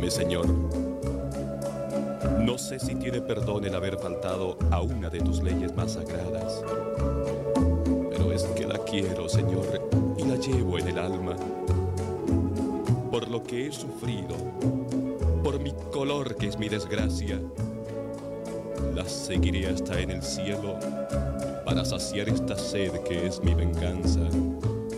Perdóname, Señor. No sé si tiene perdón el haber faltado a una de tus leyes más sagradas, pero es que la quiero, Señor, y la llevo en el alma. Por lo que he sufrido, por mi color que es mi desgracia, la seguiré hasta en el cielo para saciar esta sed que es mi venganza.